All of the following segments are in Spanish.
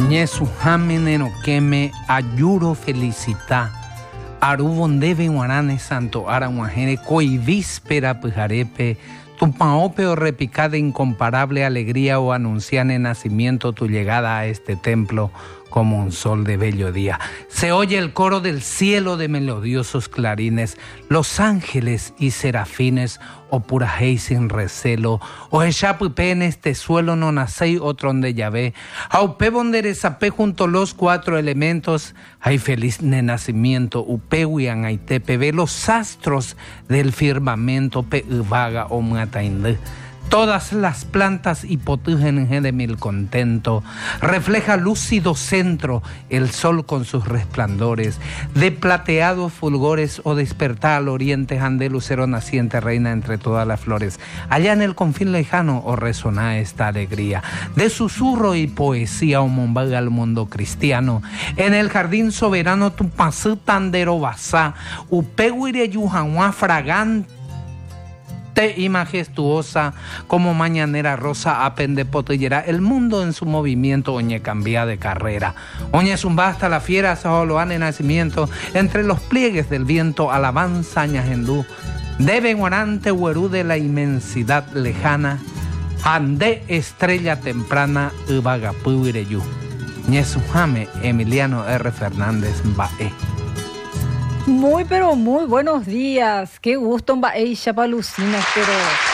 Ñesu Jameneno que me ayuro felicita. Arubondebe guarane santo araguajere coi víspera pujarepe. Tu paope o repicada incomparable alegría o anuncian en nacimiento tu llegada a este templo como un sol de bello día. Se oye el coro del cielo de melodiosos clarines, los ángeles y serafines, o purajei sin recelo, o echapupe en este suelo no nacei otro donde Yahvé, aupe bonderezape junto los cuatro elementos, hay feliz de nacimiento, upehuian aitepe, ve los astros del firmamento, pe vaga o matainde. Todas las plantas hipotugen de mil contento, refleja lúcido centro el sol con sus resplandores, de plateados fulgores o despertar al oriente ande lucero naciente reina entre todas las flores. Allá en el confín lejano o resona esta alegría, de susurro y poesía o mombaga al mundo cristiano. En el jardín soberano tu pasú tandero basá, upeguire yujanua fragante y majestuosa como mañanera rosa apende potillera el mundo en su movimiento oñe cambia de carrera oñe zumba hasta la fiera saholoan en nacimiento entre los pliegues del viento alabanza ñahendú debe guarante huerú de la inmensidad lejana ande estrella temprana ubagapuireyú ñezujame Emiliano R. Fernández Bae. Muy, pero muy buenos días. Qué gusto, Mbae Chapalucina, pero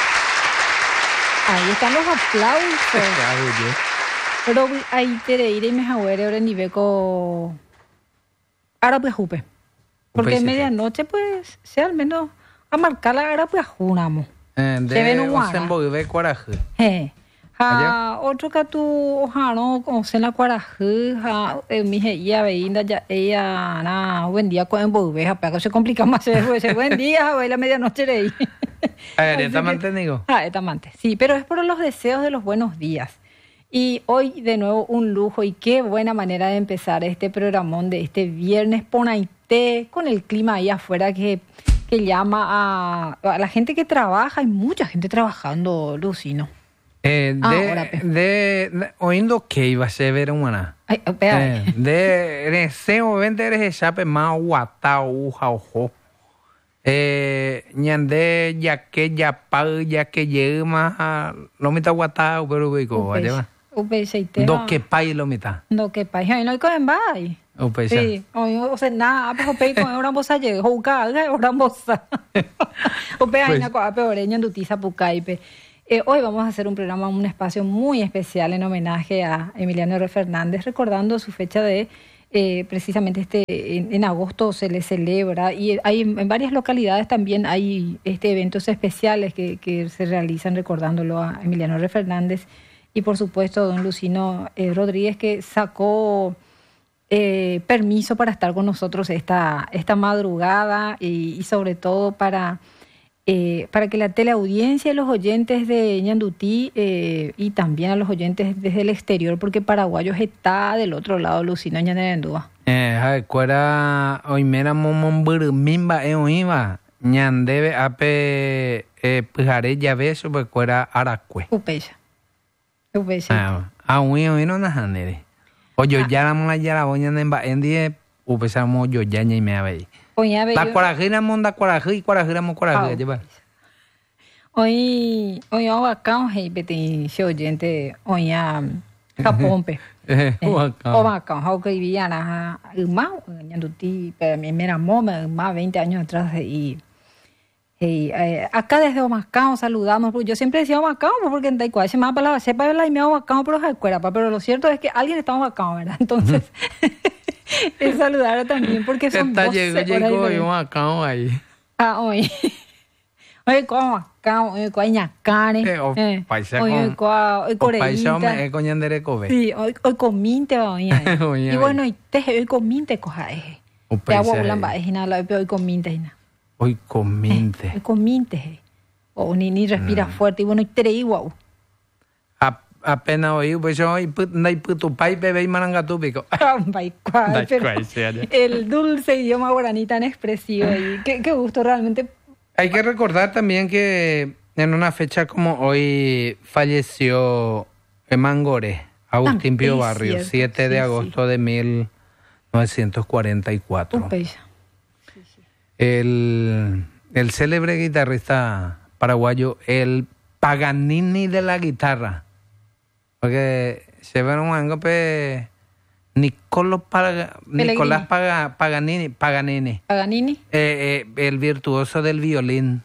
ahí están los aplausos. Pero ahí te iré y me jaguere ahora ni beco. Ahora pues jupe. Porque medianoche, pues, sea al menos a marcar la hora pues junamos. De Osemboibe Coraje. Otro que tú ojano con la cuaraje mi ella veía ya ella na buen día con envolver pero se complica más ese buen día a la medianoche de ahí. ¿Está mantenido? Está mantenido. Sí, pero es por los deseos de los buenos días. Y hoy de nuevo un lujo y qué buena manera de empezar este programón de este viernes Ponaité con el clima ahí afuera que llama a la gente que trabaja. Hay mucha gente trabajando, Lucino. Oyendo que iba a ser ver una. De ese momento eres chape más guatao uja ojo. Ñande ya que llema lo mitad guatao pero ubico, ¿vale? Do que pay lo mitad. Do que pay, no hay cohen bay. Sí, o sea, nada, pero pay con una bolsa llega, juca, una bolsa. O pe hay una cosa peoreña en dutiza pucaipe. Hoy vamos a hacer un programa, un espacio muy especial en homenaje a Emiliano R. Fernández, recordando su fecha de, precisamente en agosto se le celebra y hay en varias localidades también hay eventos especiales que se realizan recordándolo a Emiliano R. Fernández y por supuesto don Lucino Rodríguez que sacó permiso para estar con nosotros esta madrugada y sobre todo para que la teleaudiencia y los oyentes de Ñandutí y también a los oyentes desde el exterior, porque Paraguayos está del otro lado, Lucino Ñanderendúa. Cuera oimera momomburmimba oiva ñandebe ape pujare llave sobre cuera aracue. Upecha. Aún no najanere. Oyo ya la mona ya la boña nemba endie upesamo yo ya ña y me abei. La cuarajira monda cuarají y cuarajira mo cuarají lleva. Hoy acá hey beti se oyente hoy a Japompe. O acá how que vivía na mau Ñandutí pero mi mera moma más 20 años atrás y acá desde Omacao saludamos, yo siempre decía Omacao porque en Taikua se me palabra sepa la y me Omacao pero lo cierto es que alguien está Omacao, ¿verdad? Entonces es saludar también porque son dos llegó y Omacao ahí. Hoy como acá, hoy ñacane. Hoy coreíta. Hoy coñandere cobe. Sí, hoy cominte hoy. Y bueno, hoy cominte coja te hago lamba nada, hoy cominte Hoy cominte. Hoy cominte. O ni respira fuerte y bueno, y te igual. Apenas oí, pues yo hoy puto pai bebé y marangatupico. El dulce idioma guaraní tan expresivo y qué gusto realmente. Hay que recordar también que en una fecha como hoy falleció Mangore, Agustín Pío Barrio, 7 de agosto de 1944. El célebre guitarrista paraguayo, el Paganini de la guitarra, porque se ve un angope Nicolás Paganini, el virtuoso del violín.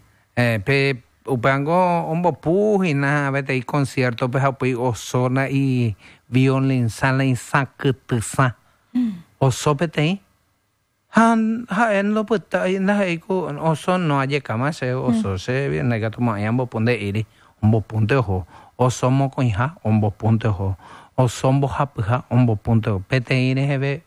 Upango un bopu y nada, vete y concierto, pues apoy osona y violín sala y sacutusa. Osopete en lo puta y nada y con oson no hay cama se oso se viene que toma y ambos punte iri un bopunte ojo osomo con hija un bopunte ojo osombo japuja un bopunte ojo pete iri hebe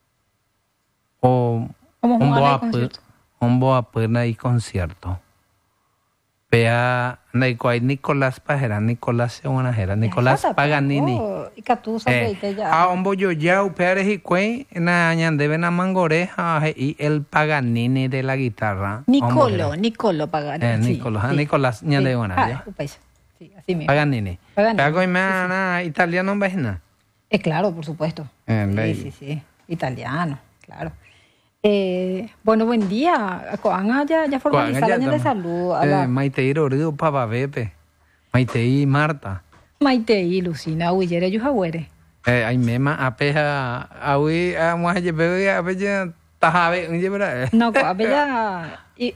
o un boapena y concierto. Pea Nicolás Nicolás Pajera, Nicolás Seonajera, Nicolás Paganini. Ombo yo ya upeares y cuey na ñandebe na mangoreja y el Paganini de la guitarra. Nicolo Paganini. Nicolás ñandebe una. Sí, así mismo. Paganini. Pago y me italiano en vejna. Claro, por supuesto. Sí, italiano, claro. Bueno, buen día. Coanga ya formalizar el año de salud. Maitei Rorido Papa Bepe. Maitei Marta. Maitei Lucina Huillere Yujahuere. Ay mema apeja awi amuaje bebe apeja tajabe unjebra. No, apeja y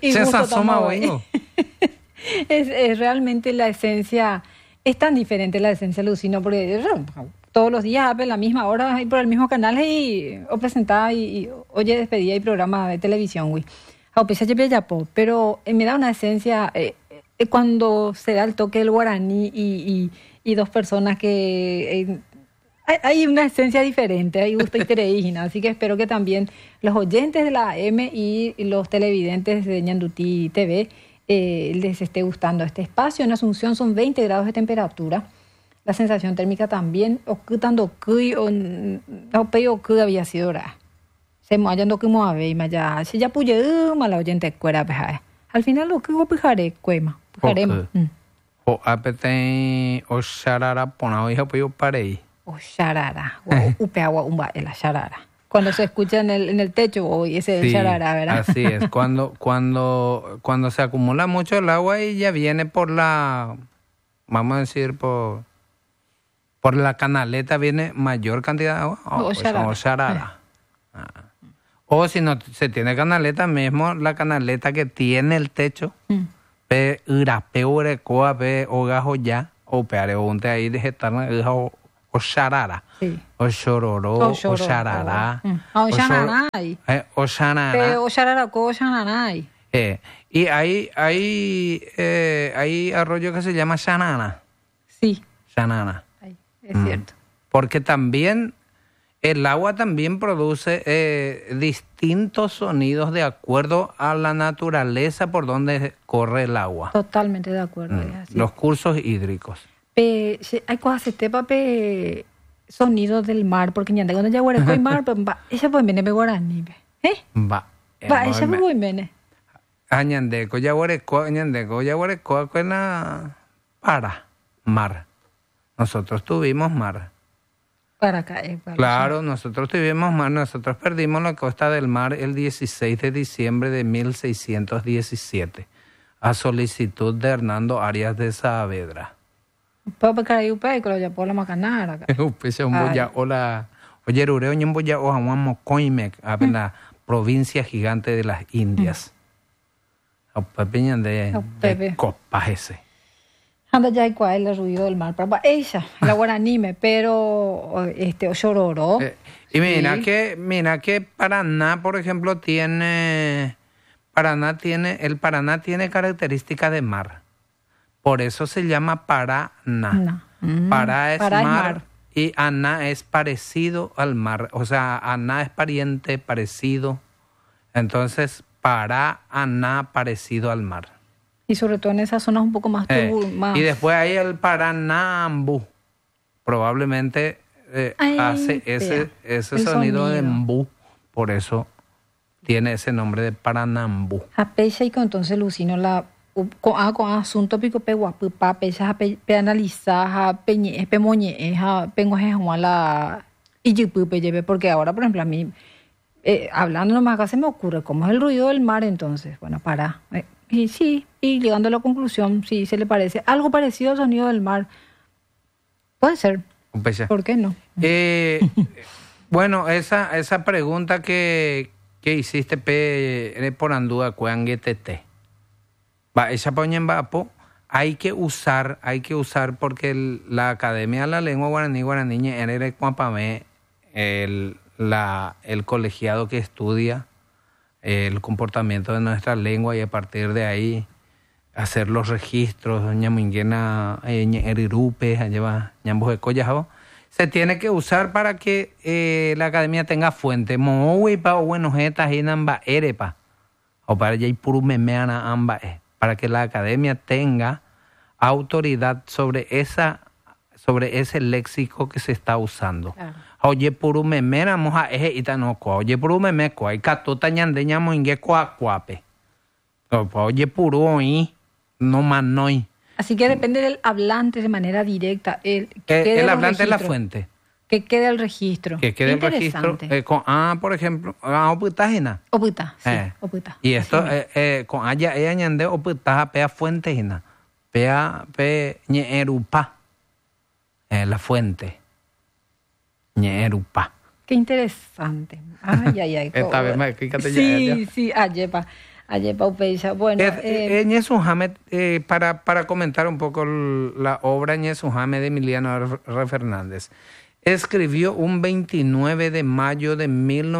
es realmente la esencia, es tan diferente la esencia Lucina porque todos los días a la misma hora y por el mismo canal o presentada y oye despedida y programa de televisión, güey. Pero me da una esencia cuando se da el toque del guaraní y dos personas que hay una esencia diferente, hay gusto y así que espero que también los oyentes de la AM y los televidentes de Ñandutí TV les esté gustando este espacio. En Asunción son 20 grados de temperatura. La sensación térmica también, ocutando que había sido hora. Se me hallando que me había ya, si ya puye mala oyente cuera peja. Al final lo que pijaré cuema, pijaremos. O apete o sharara pona hoy apoyo parei. O sharara, o upeagua umba la sharara. Cuando se escucha en el techo hoy ese sharara, ¿verdad? Así es, cuando se acumula mucho el agua y ya viene por la, vamos a decir por la canaleta viene mayor cantidad de agua. O sharara. O si no se tiene canaleta mismo, la canaleta que tiene el techo, pe urape urecoa pe ogajo ya, o peare unte ahí de estar o sharara. O shororo, o sharara. O shananay. O shanana. O sharara o shananay. Y hay arroyo que se llama shanana. Sí. Shanana. Es cierto. Porque también el agua también produce distintos sonidos de acuerdo a la naturaleza por donde corre el agua. Totalmente de acuerdo. Los cursos hídricos. Hay cosas que te sonidos del mar, porque ya cuando ya huele con mar, ese puede venir de guaraní. Ese puede venir. Añandeco ya huele con para mar. Nosotros tuvimos mar. Para acá. Claro, nosotros tuvimos mar. Nosotros perdimos la costa del mar el 16 de diciembre de 1617 a solicitud de Hernando Arias de Saavedra. Pero que hay un ya por la macanara. Oye, Rureo, yo voy a Mocoimec, a la provincia gigante de las Indias. De copas ese. Anda ya hay cuál el ruido del mar, para ella, la guaranime, pero o chororo. Y mira que Paraná, por ejemplo, el Paraná tiene características de mar. Por eso se llama Paraná. Pará es mar y Aná es parecido al mar. O sea, Aná es pariente parecido. Entonces, Paraná parecido al mar. Y sobre todo en esas zonas un poco más Y después hay el Paranambú. Probablemente hace ese sonido de mbú. Por eso tiene ese nombre de Paranambú. A pecha y con entonces Lucino con asunto pico pe guapo pe ya pe analizar pe ñe pe moñe pe ngoje la y pe lleve, porque ahora por ejemplo a mí hablando nomás acá se me ocurre cómo es el ruido del mar, entonces bueno, para y sí, y llegando a la conclusión, sí, se le parece algo parecido al sonido del mar. Puede ser. ¿Por qué no? Bueno, esa pregunta que hiciste por anduda cuanguetete. Va, esa poñen vapo, hay que usar porque la Academia de la Lengua Guaraní era cuapame el colegiado que estudia el comportamiento de nuestra lengua, y a partir de ahí hacer los registros, ñaminguena, erirupe, se tiene que usar para que la academia tenga fuente. Mowipa o bueno, jetas y namba erepa. O para ya puru memeana amba para que la academia tenga autoridad sobre ese léxico que se está usando. Claro. Oye puru memera moja eje itanoko. Oye puru memeko hay katota ñandeña moingue cuacuape. Oye puru oí no manoi. Así que depende del hablante de manera directa. El hablante es la fuente. Que quede el registro. Que quede el registro. Por ejemplo, oputajina. Oputa, sí, oputa. Y esto, con ella añade oputaja pea fuentejina. Pea ñeerupa. La fuente. Ñeerupa. Qué interesante. Ay. Esta vez me fíjate ya. Sí, ayepa upeixa. Bueno, Ñezujame, para comentar un poco la obra Ñezujame de Emiliano R. Fernández. Escribió un 29 de mayo de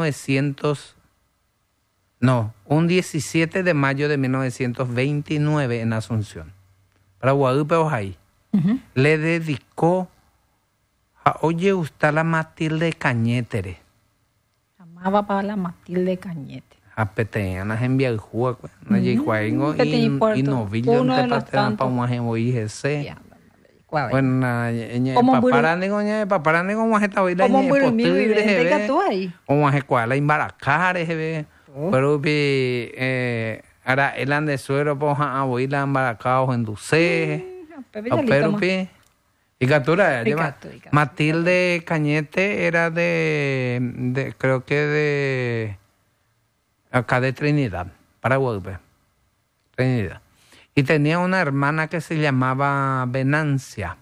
17 de mayo de 1929 en Asunción. Para Guadalupe Ojai. Le dedicó a Oye usted la Matilde Cañete. Amaba para la Matilde Cañete. A peteanas en Viajúa, no lleguaingo y novillo te patean para un ajengo y ese. Bueno, paparane como esta hoy la ñe posible como aje cuala embaracare ve. Pero ahora el ande suero poja a hoy la embaracado en dulce. Pero y captura Matilde Cañete era de creo que de acá de Trinidad, Paraguay, Trinidad. Y tenía una hermana que se llamaba Venancia.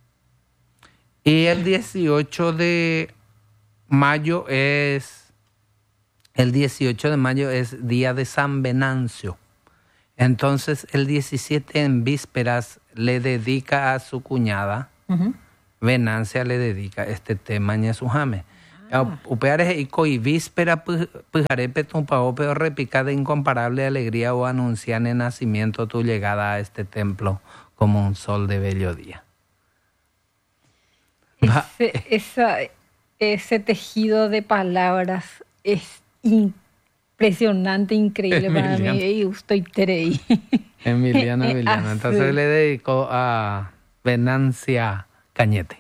Y el 18 de mayo es día de San Venancio. Entonces el 17 en vísperas le dedica a su cuñada, Venancia le dedica este tema Ñezujame. Upeares y coi víspera pujarepe tu paope repica de incomparable alegría o anunciar el nacimiento tu llegada a este templo como un sol de bello día. Ese tejido de palabras es impresionante, increíble para mí. Y estoy terei. Emiliano. Entonces le dedicó a Venancia Cañete.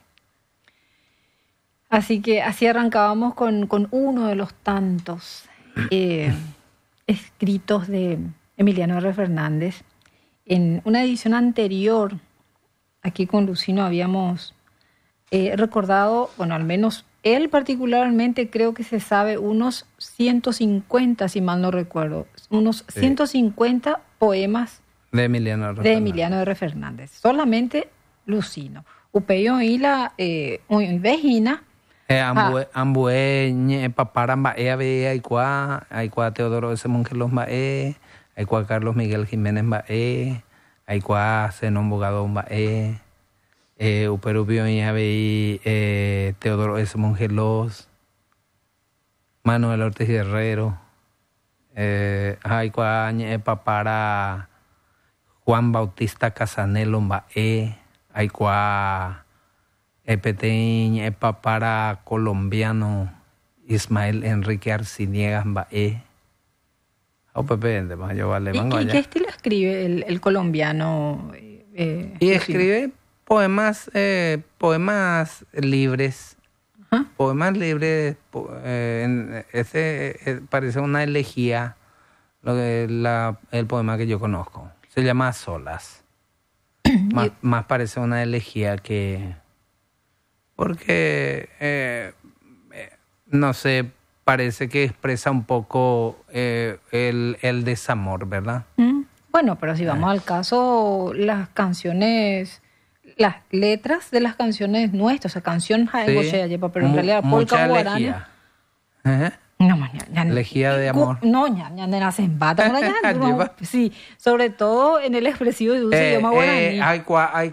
Así que así arrancábamos con uno de los tantos escritos de Emiliano R. Fernández. En una edición anterior, aquí con Lucino habíamos recordado, bueno, al menos él particularmente creo que se sabe unos 150, si mal no recuerdo, unos 150 poemas de Emiliano R. Fernández. Solamente Lucino. Upeyo y la vejina. Ambue paparamba ave aikua Teodoro ese monje los mae aikua Carlos Miguel Jiménez mae aikua Zenón Bogado mae uperubio y ave Teodoro ese monje los Manuel Ortiz Guerrero aikua papara Juan Bautista Casanelo mae aikua Epeteñ para colombiano Ismael Enrique Arciniegas Bae. ¿Qué estilo escribe el colombiano? Y escribe poemas libres. Poemas libres. Ese parece una elegía el poema que yo conozco. Se llama Solas. más parece una elegía que... Porque, no sé, parece que expresa un poco el desamor, ¿verdad? Bueno, pero si vamos al caso, las canciones, las letras de las canciones nuestras, o sea, canción pero en realidad polka guarani. No, elegía de amor. No, ya nacen bata, sí, sobre todo en el expresivo de uso idioma guaraní. Hay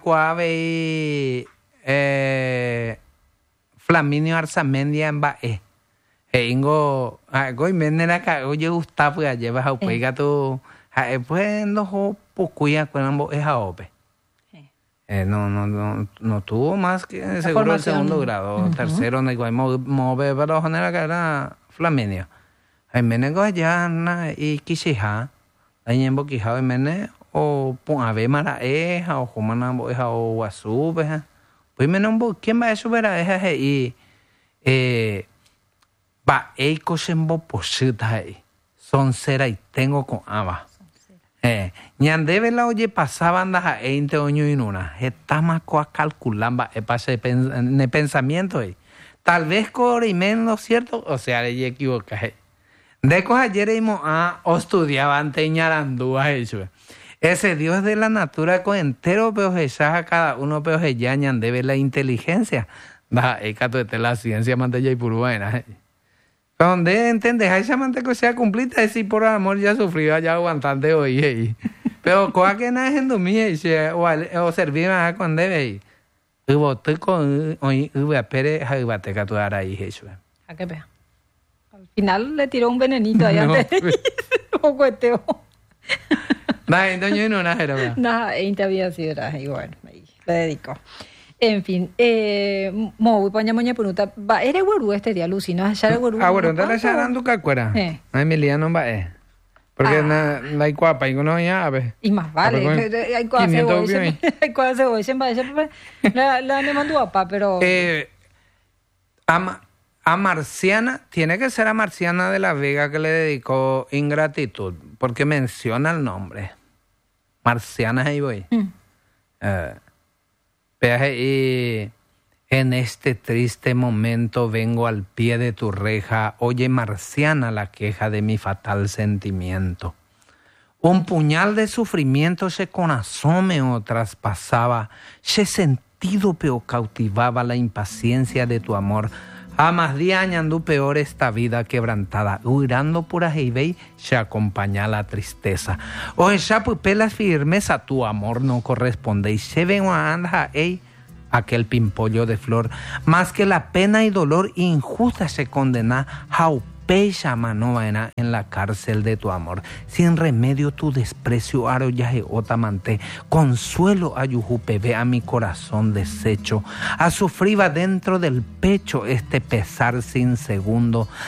Flaminio Arzamendia en Bae. Ingo, goy menera ka oye Gustavo ya llevas a pega tu, pues no pocuya cuando es a ope. No tuvo más que seguro el segundo grado, tercero no igual move pero genera que era Flaminio. Hay menego allá y quisija, hay en boquija mene o pon ave mara o humana boja o guasube. Pues menos quién va a subir a esa y va eco sembo posita son cera y tengo con aba. Ñandebe la oye pasaban da einte oño y nuna. Está más coa calculamba pase de pensamiento tal vez corre menos cierto, o sea, le equivoca. De cosas ayer íbamos a estudiar ante ñarandúa eso. Ese Dios de la natura con entero pero a cada uno pero ya debe la inteligencia. Va, cato de la ciencia mantella y puruena. Donde entendés, esa manteca sea cumplida, decir por amor ya sufrido ya aguantante hoy. Pero cosa que nada es en dormir o servir a cuando debe. Hubo con hoy hubo pere jabate que tú hará ahí eso. ¿A qué pea? Al final le tiró un venenito allá antes. Un cueteo. Nada, doña no nada. Nada, había sido y bueno, le dedico. En fin, voy para mañana pregunta, va eres guarú este día, Lucy, ¿no? Allá guarú. Bueno, ¿dónde está dando cacuera? Emiliano va porque la hay cuapa y no ya, a ver. Y más vale, hay cosas de hoy, la me mandó a pa, pero a Marciana, tiene que ser a Marciana de la Vega que le dedicó Ingratitud, porque menciona el nombre. Marciana ahí voy. Y en este triste momento vengo al pie de tu reja, oye Marciana la queja de mi fatal sentimiento. Un puñal de sufrimiento se con asome o traspasaba, se sentido pero cautivaba la impaciencia de tu amor. A más día añando peor esta vida quebrantada, huirando por ajeibey se acompaña la tristeza. O esa pupelas firmeza tu amor no corresponde y se ven a anda aquel pimpollo de flor, más que la pena y dolor injusta se condena jaupecha manovena en la cárcel de tu amor. Sin remedio tu desprecio aro yaje otamante, consuelo ayujupe a mi corazón deshecho, a sufriba dentro del pecho este pesar sin segundo,